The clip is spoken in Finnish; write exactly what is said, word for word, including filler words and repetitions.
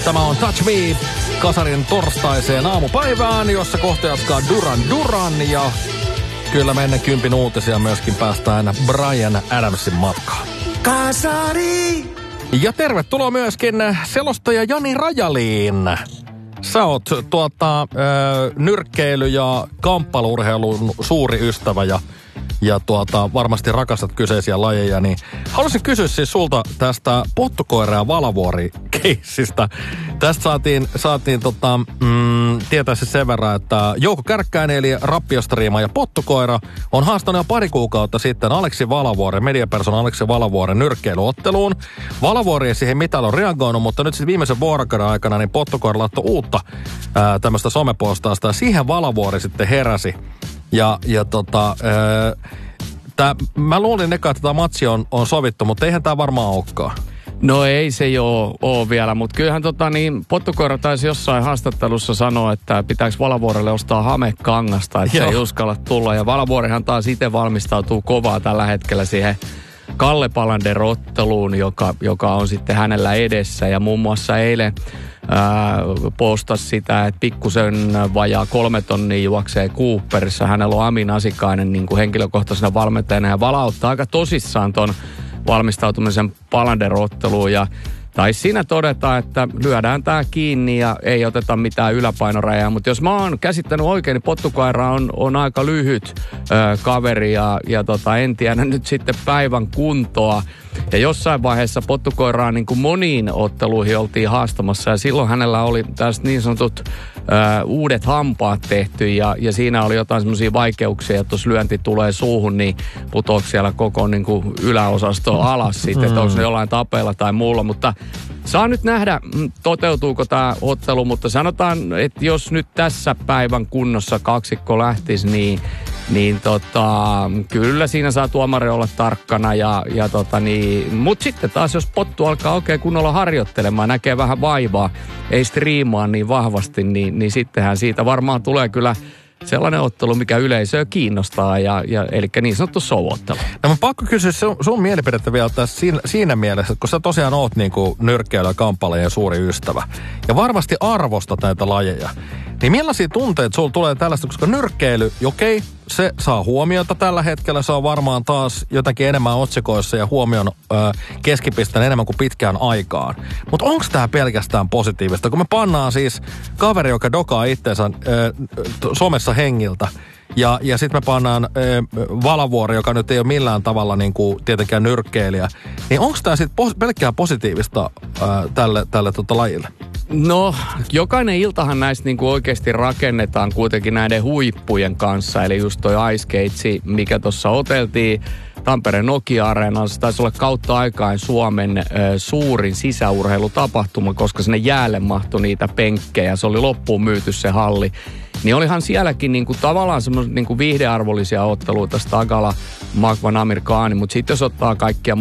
Tämä on Touch Me, Kasarin torstaiseen aamupäivään, jossa kohta jatkaa Duran Duran ja kyllä me ennen kympin uutisia myöskin päästään Bryan Adamsin matkaan. Kasari! Ja tervetuloa myöskin selostaja Jani Rajaliin. Sä oot tuota, äh, nyrkkeily- ja kamppailurheilun suuri ystävä ja, ja tuota, varmasti rakastat kyseisiä lajeja, niin haluaisin kysyä siis sulta tästä pottukoira- ja valavuori-keissistä. Tästä saatiin, saatiin tota, mm, tietää se sen verran, että Jouko Kärkkäinen eli Rappiostriima ja pottukoira on haastanut jo pari kuukautta sitten Aleksi Valavuoren, mediapersonan Aleksi Valavuoren nyrkkeilyotteluun. Valavuori ei siihen mitään ole reagoinut, mutta nyt sitten viimeisen vuorokauden aikana niin pottukoira laittoi uutta ää, tämmöistä somepostausta ja siihen Valavuori sitten heräsi. Ja, ja tota, ää, tää, mä luulin eka, että tämä matsi on, on sovittu, mutta eihän tämä varmaan olekaan. No ei se joo ole vielä, mutta kyllähän tota niin, pottukoira taisi jossain haastattelussa sanoa, että pitääkö Valavuorelle ostaa hamekangasta, että joo. Se ei uskalla tulla. Ja Valavuorihan taas itse valmistautuu kovaa tällä hetkellä siihen Kalle Palander-otteluun, joka, joka on sitten hänellä edessä. Ja muun muassa eilen ää, postasi sitä, että pikkusen vajaa kolme tonnia juoksee Cooperissa. Hänellä on Amin Asikainen niin kuin henkilökohtaisena valmentajana ja valauttaa aika tosissaan ton valmistautumisen Palander-otteluun ja taisi siinä todeta, että lyödään tää kiinni ja ei oteta mitään yläpainorajaa. Mutta jos mä oon käsittänyt oikein, niin pottukoira on, on aika lyhyt ö, kaveri ja, ja tota, en tiedä nyt sitten päivän kuntoa. Ja jossain vaiheessa pottukoiraa niin kuin moniin otteluihin oltiin haastamassa ja silloin hänellä oli tästä niin sanotut ö, uudet hampaat tehty ja, ja siinä oli jotain semmoisia vaikeuksia, että jos lyönti tulee suuhun, niin putoako siellä koko niin kuin yläosasto alas sitten, että onko ne jollain tapeilla tai muulla, mutta saa nyt nähdä, toteutuuko tämä ottelu, mutta sanotaan, että jos nyt tässä päivän kunnossa kaksikko lähtisi, niin, niin tota, kyllä siinä saa tuomari olla tarkkana. Ja, ja tota niin, mutta sitten taas, jos pottu alkaa oikein kunnolla harjoittelemaan, näkee vähän vaivaa, ei striimaa niin vahvasti, niin, niin sittenhän siitä varmaan tulee kyllä sellainen ottelu, mikä yleisöä kiinnostaa, ja, ja, eli niin sanottu show-ottelu. No mä pakko kysyä sun, sun mielipidettä vielä tässä siinä, siinä mielessä, että kun sä tosiaan oot niin kuin nyrkkeily- ja kamppailija suuri ystävä, ja varmasti arvostat näitä lajeja, niin millaisia tunteita sulla tulee tällaista, koska nyrkkeily, okei, se saa huomiota tällä hetkellä, se on varmaan taas jotakin enemmän otsikoissa ja huomion ö, keskipistän enemmän kuin pitkään aikaan. Mutta onko tämä pelkästään positiivista? Kun me pannaan siis kaveri, joka dokaa itseensä ö, somessa hengiltä, ja, ja sitten me pannaan ö, Valavuori, joka nyt ei ole millään tavalla niin kuin tietenkään nyrkkeilijä, niin onko tämä sitten pos- pelkkää positiivista ö, tälle, tälle tota lajille? No, jokainen iltahan näistä niin kuin oikeasti rakennetaan kuitenkin näiden huippujen kanssa. Eli just toi Ice Cage, mikä tuossa oteltiin Tampereen Nokia-areenassa, taisi olla kautta aikaan Suomen ö, suurin sisäurheilutapahtuma, koska sinne jäälle mahtui niitä penkkejä. Se oli loppuun myyty se halli. Niin olihan sielläkin niinku tavallaan semmoisia niinku viihdearvollisia otteluita, Stagala, Magvan Amir Khani, mutta sitten jos ottaa kaikkia